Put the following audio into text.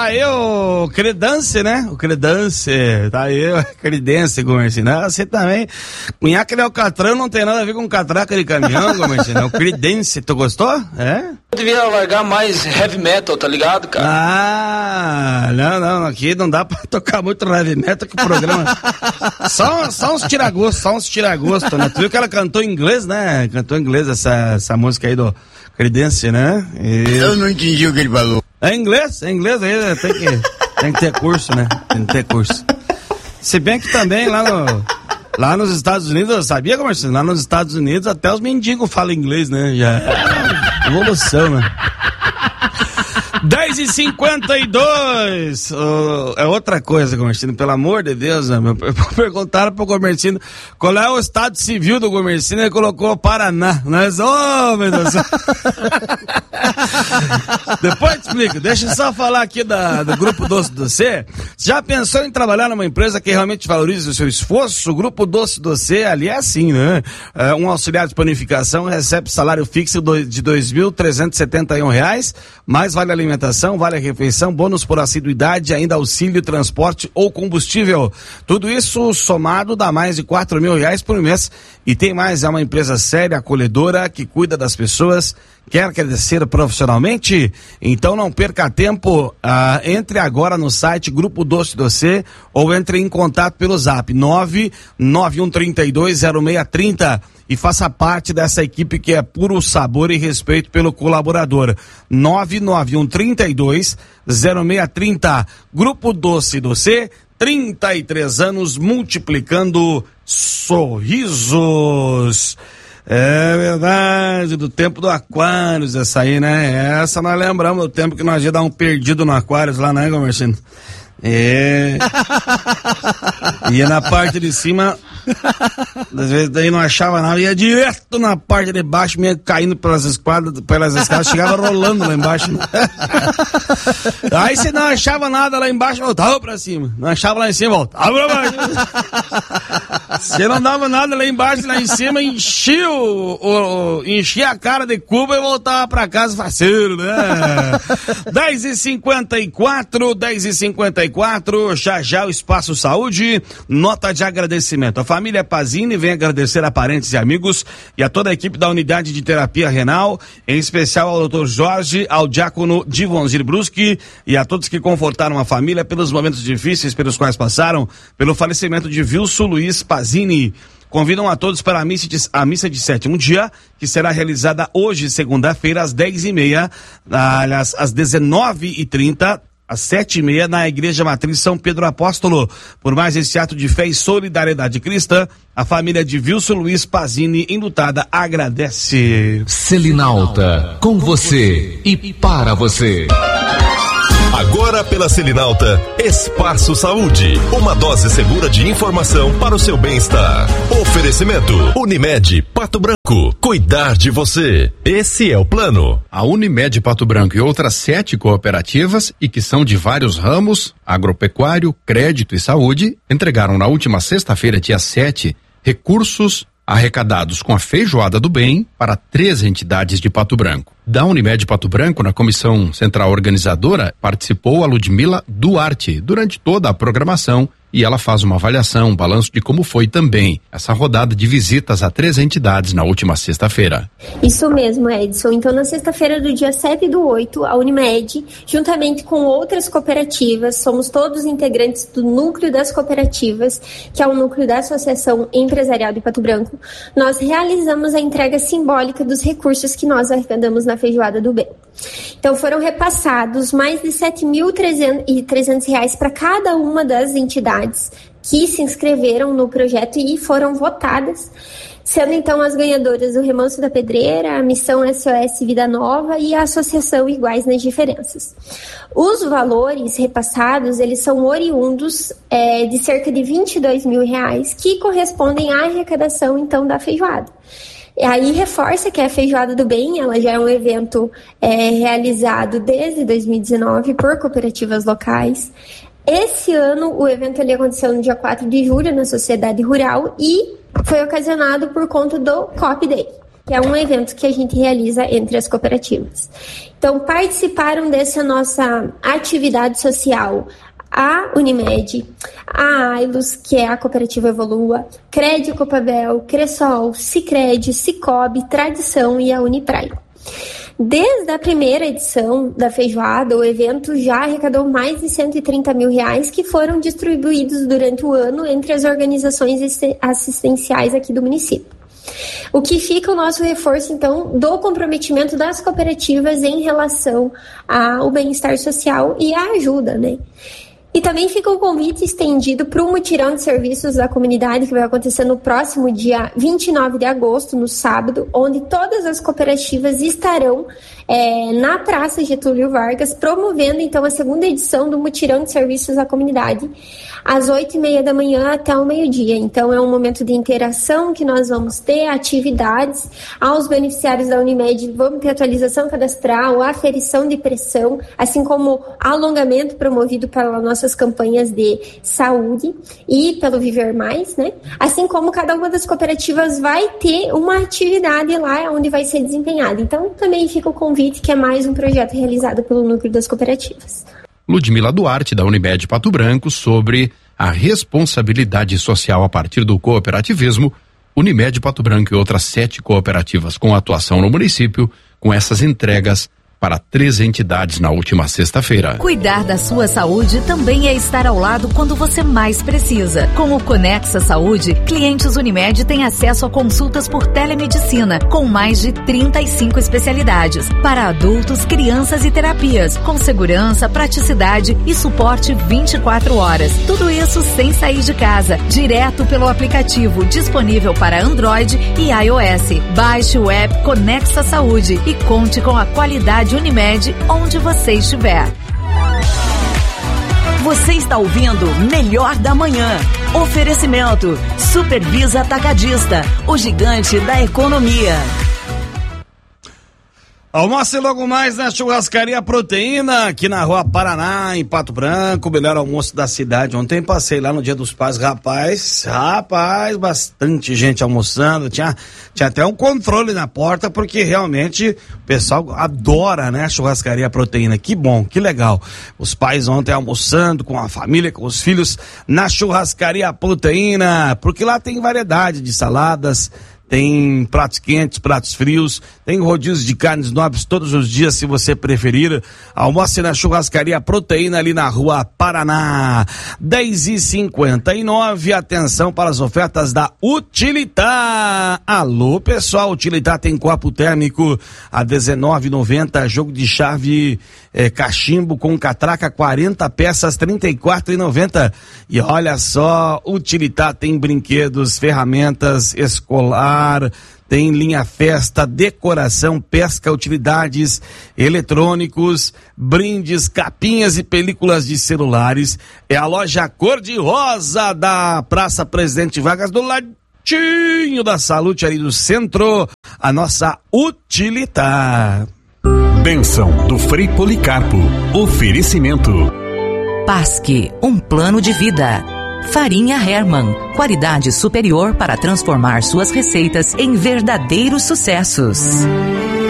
aí o Credence, né? O Credence, tá aí o Credence, Gomercino. Você também, cunhaque de Alcatrão não tem nada a ver com catraca de caminhão, Gomercino. O Credence, tu gostou? É? Eu devia largar mais heavy metal, tá ligado, cara? Ah, não, aqui não dá pra tocar muito heavy metal que o programa... só uns tiragosto, né? Tu viu que ela cantou em inglês, né? Cantou em inglês essa música aí do Credence, né? Eu não entendi o que ele falou. É inglês aí tem que ter curso, né? Tem que ter curso. Se bem que também lá nos Estados Unidos, sabia, Marcelo? Lá nos Estados Unidos até os mendigos falam inglês, né? Já é evolução, né? 10h52. É outra coisa, Gomercino, pelo amor de Deus, né? Perguntaram pro Gomercino qual é o estado civil do Gomercino, ele colocou Paraná. Nós, meu Deus. Depois te explico, deixa eu só falar aqui do Grupo Doce Doce. Já pensou em trabalhar numa empresa que realmente valoriza o seu esforço? O Grupo Doce Doce ali é assim, né? Um auxiliar de panificação recebe salário fixo de R$2.371, mais vale alimentação, vale a refeição, bônus por assiduidade, ainda auxílio, transporte ou combustível. Tudo isso somado dá mais de R$4.000 por mês. E tem mais, é uma empresa séria, acolhedora, que cuida das pessoas. Quer crescer profissionalmente? Então não perca tempo, entre agora no site Grupo Doce Doce ou entre em contato pelo zap 991320630 e faça parte dessa equipe que é puro sabor e respeito pelo colaborador. 991320630. Grupo Doce Doce, 33 anos multiplicando sorrisos. É verdade, do tempo do Aquários, essa aí, né? Essa nós lembramos do tempo que nós ia dar um perdido no Aquários lá, né, Gomercino? Ia na parte de cima, às vezes daí não achava nada, ia direto na parte de baixo, meio caindo pelas escadas, chegava rolando lá embaixo. Aí se não achava nada lá embaixo, voltava pra cima. Não achava lá em cima, voltava pra baixo. Se não dava nada lá embaixo, lá em cima, enchia a cara de cuba e voltava pra casa faceiro, né? 10h54, já o Espaço Saúde, nota de agradecimento. A família Pazini vem agradecer a parentes e amigos e a toda a equipe da unidade de terapia renal, em especial ao Dr. Jorge, ao diácono Divonzir Bruschi e a todos que confortaram a família pelos momentos difíceis pelos quais passaram, pelo falecimento de Wilson Luiz Pazini. Convidam a todos para a missa de sétimo dia, que será realizada hoje, segunda-feira, às 10h30, aliás, às 19h30, às 7h30, na Igreja Matriz São Pedro Apóstolo. Por mais esse ato de fé e solidariedade cristã, a família de Wilson Luiz Pazini, enlutada, agradece. Selinalta, com você e para você. Agora pela Selinalta, Espaço Saúde, uma dose segura de informação para o seu bem-estar. Oferecimento, Unimed Pato Branco, cuidar de você, esse é o plano. A Unimed Pato Branco e outras 7 cooperativas, e que são de vários ramos, agropecuário, crédito e saúde, entregaram na última sexta-feira, dia 7, recursos arrecadados com a Feijoada do Bem para 3 entidades de Pato Branco. Da Unimed Pato Branco, na comissão central organizadora, participou a Ludmila Duarte durante toda a programação e ela faz uma avaliação, um balanço de como foi também essa rodada de visitas a 3 entidades na última sexta-feira. Isso mesmo, Edson. Então, na sexta-feira do dia 7/8, a Unimed, juntamente com outras cooperativas, somos todos integrantes do núcleo das cooperativas, que é o núcleo da Associação Empresarial de Pato Branco, nós realizamos a entrega simbólica dos recursos que nós arrecadamos na Feijoada do Bem. Então, foram repassados mais de R$7.300 para cada uma das entidades que se inscreveram no projeto e foram votadas, sendo então as ganhadoras o Remanso da Pedreira, a Missão SOS Vida Nova e a Associação Iguais nas Diferenças. Os valores repassados, eles são oriundos de cerca de R$22.000, que correspondem à arrecadação então da feijoada. E aí reforça que a Feijoada do Bem, ela já é um evento realizado desde 2019 por cooperativas locais. Esse ano o evento ali aconteceu no dia 4 de julho na Sociedade Rural e foi ocasionado por conta do Coop Day. que é um evento que a gente realiza entre as cooperativas. Então, participaram dessa nossa atividade social a Unimed, a Ailos, que é a cooperativa Evolua, Cred Copabel, Cressol, Sicredi, Cicobi, Tradição e a Unipraia. Desde a primeira edição da feijoada, o evento já arrecadou mais de R$130 mil que foram distribuídos durante o ano entre as organizações assistenciais aqui do município. O que fica o nosso reforço, então, do comprometimento das cooperativas em relação ao bem-estar social e à ajuda, né? E também fica o convite estendido para o mutirão de serviços da comunidade que vai acontecer no próximo dia 29 de agosto, no sábado, onde todas as cooperativas estarão na Praça Getúlio Vargas, promovendo então a segunda edição do mutirão de serviços da comunidade, às 8h30 da manhã até o meio-dia. Então é um momento de interação que nós vamos ter, atividades aos beneficiários da Unimed, vamos ter atualização cadastral, aferição de pressão, assim como alongamento promovido pelas nossas campanhas de saúde e pelo Viver Mais, né? Assim como cada uma das cooperativas vai ter uma atividade lá onde vai ser desempenhada. Então também fica o convite, que é mais um projeto realizado pelo Núcleo das Cooperativas. Ludmila Duarte, da Unimed Pato Branco, sobre a responsabilidade social a partir do cooperativismo. Unimed Pato Branco e outras 7 cooperativas com atuação no município, com essas entregas para 3 entidades na última sexta-feira. Cuidar da sua saúde também é estar ao lado quando você mais precisa. Com o Conexa Saúde, clientes Unimed têm acesso a consultas por telemedicina, com mais de 35 especialidades, para adultos, crianças e terapias, com segurança, praticidade e suporte 24 horas. Tudo isso sem sair de casa, direto pelo aplicativo disponível para Android e iOS. Baixe o app Conexa Saúde e conte com a qualidade Unimed onde você estiver. Você está ouvindo Melhor da Manhã. Oferecimento Supervisa Atacadista, o gigante da economia. Almoce logo mais na Churrascaria Proteína, aqui na Rua Paraná, em Pato Branco, o melhor almoço da cidade. Ontem passei lá no Dia dos Pais, rapaz, bastante gente almoçando, tinha até um controle na porta, porque realmente o pessoal adora, né, a Churrascaria Proteína. Que bom, que legal. Os pais ontem almoçando com a família, com os filhos, na Churrascaria Proteína, porque lá tem variedade de saladas, tem pratos quentes, pratos frios, tem rodízios de carnes nobres todos os dias, se você preferir. Almoce na Churrascaria Proteína, ali na Rua Paraná. 10h59, atenção para as ofertas da Utilitar. Alô, pessoal, Utilitar tem copo térmico a R$19,90, jogo de chave cachimbo com catraca, 40 peças, R$34,90. E olha só, Utilitar tem brinquedos, ferramentas escolar, tem linha festa, decoração, pesca, utilidades, eletrônicos, brindes, capinhas e películas de celulares. É a loja cor-de-rosa da Praça Presidente Vargas, do ladinho da Salute, ali do centro, a nossa Utilitar. Bênção do Frei Policarpo. Oferecimento Pasque, um plano de vida. Farinha Hermann, qualidade superior para transformar suas receitas em verdadeiros sucessos.